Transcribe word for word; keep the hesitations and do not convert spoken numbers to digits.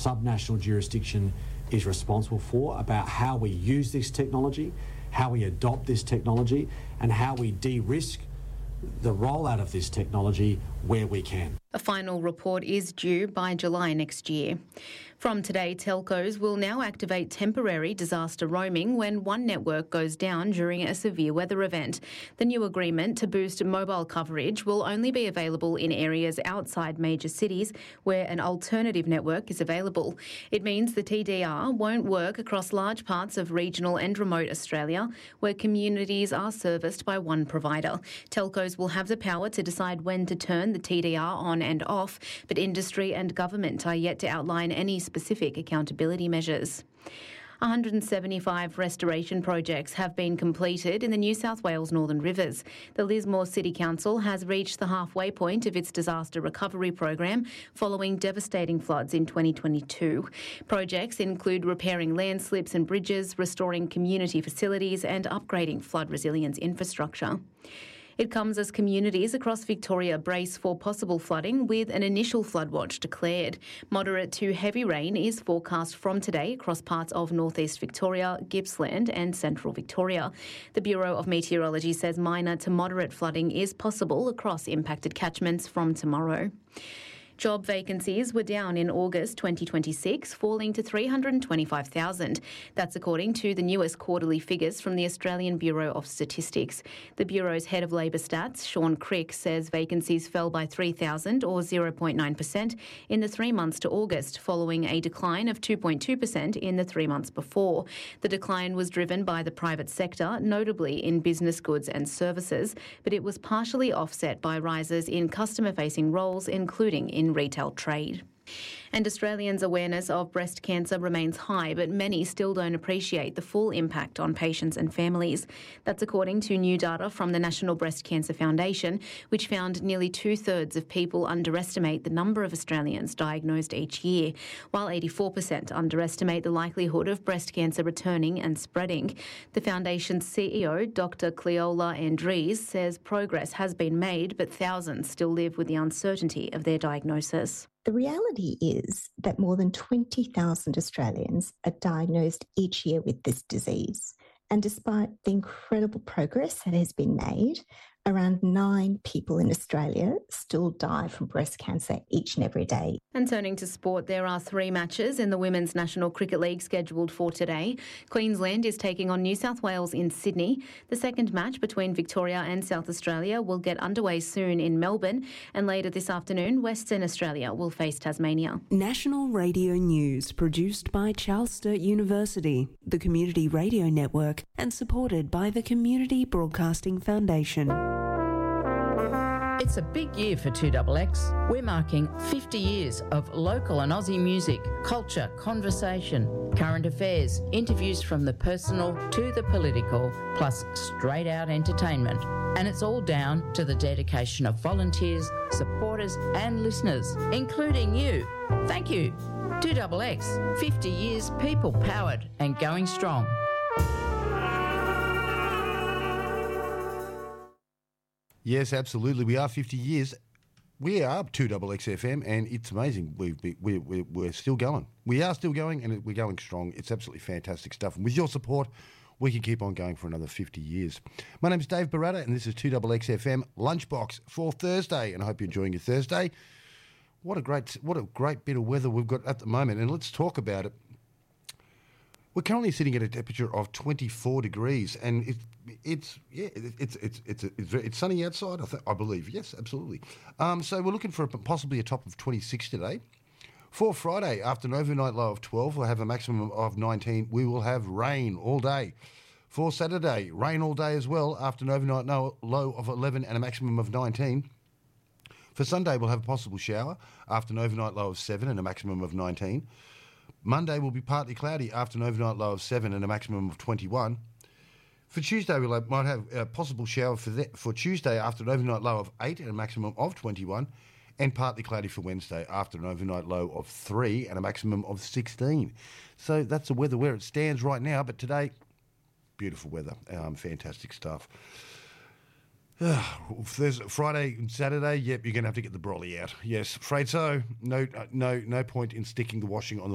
subnational jurisdiction is responsible for about how we use this technology, how we adopt this technology, and how we de-risk the rollout of this technology where we can. A final report is due by July next year. From today, telcos will now activate temporary disaster roaming when one network goes down during a severe weather event. The new agreement to boost mobile coverage will only be available in areas outside major cities where an alternative network is available. It means the T D R won't work across large parts of regional and remote Australia where communities are serviced by one provider. Telcos will have the power to decide when to turn the T D R on and off, but industry and government are yet to outline any specific accountability measures. one hundred seventy-five restoration projects have been completed in the New South Wales Northern Rivers. The Lismore City Council has reached the halfway point of its disaster recovery program following devastating floods in twenty twenty-two. Projects include repairing landslips and bridges, restoring community facilities and upgrading flood resilience infrastructure. It comes as communities across Victoria brace for possible flooding with an initial flood watch declared. Moderate to heavy rain is forecast from today across parts of northeast Victoria, Gippsland and central Victoria. The Bureau of Meteorology says minor to moderate flooding is possible across impacted catchments from tomorrow. Job vacancies were down in August twenty twenty-six, falling to three hundred twenty-five thousand. That's according to the newest quarterly figures from the Australian Bureau of Statistics. The Bureau's head of Labour Stats, Sean Crick, says vacancies fell by three thousand or zero point nine percent in the three months to August, following a decline of two point two percent in the three months before. The decline was driven by the private sector, notably in business goods and services, but it was partially offset by rises in customer-facing roles, including in retail trade. And Australians' awareness of breast cancer remains high, but many still don't appreciate the full impact on patients and families. That's according to new data from the National Breast Cancer Foundation, which found nearly two-thirds of people underestimate the number of Australians diagnosed each year, while eighty-four percent underestimate the likelihood of breast cancer returning and spreading. The Foundation's C E O, Doctor Cleola Andries, says progress has been made, but thousands still live with the uncertainty of their diagnosis. The reality is that more than twenty thousand Australians are diagnosed each year with this disease. And despite the incredible progress that has been made, around nine people in Australia still die from breast cancer each and every day. And turning to sport, there are three matches in the Women's National Cricket League scheduled for today. Queensland is taking on New South Wales in Sydney. The second match between Victoria and South Australia will get underway soon in Melbourne. And later this afternoon, Western Australia will face Tasmania. National Radio News, produced by Charles Sturt University, the Community Radio Network, and supported by the Community Broadcasting Foundation. It's a big year for two X X. We're marking fifty years of local and Aussie music, culture, conversation, current affairs, interviews from the personal to the political, plus straight out entertainment. And it's all down to the dedication of volunteers, supporters and listeners, including you. Thank you. two X X, fifty years people powered and going strong. Yes, absolutely. We are fifty years. We are two X X F M, and it's amazing. We've been, we, we, we're still going. We are still going, and we're going strong. It's absolutely fantastic stuff. And with your support, we can keep on going for another fifty years. My name's Dave Barata, and this is two X X F M Lunchbox for Thursday, and I hope you're enjoying your Thursday. What a great, what a great bit of weather we've got at the moment, and let's talk about it. We're currently sitting at a temperature of twenty-four degrees, and it, it's yeah, it, it's it's it's it's, it's sunny outside. I, th- I believe, yes, absolutely. Um, so we're looking for a, possibly a top of twenty-six today. For Friday, after an overnight low of twelve, we'll have a maximum of nineteen. We will have rain all day. For Saturday, rain all day as well, after an overnight low of eleven and a maximum of nineteen. For Sunday, we'll have a possible shower after an overnight low of seven and a maximum of nineteen. Monday will be partly cloudy after an overnight low of seven and a maximum of twenty-one. For Tuesday, we we'll might have a possible shower for the, for Tuesday after an overnight low of eight and a maximum of twenty-one. And partly cloudy for Wednesday after an overnight low of three and a maximum of sixteen. So that's the weather where it stands right now. But today, beautiful weather. Um, fantastic stuff. There's Friday and Saturday, yep, you're going to have to get the brolly out. Yes, afraid so. No, no, no point in sticking the washing on the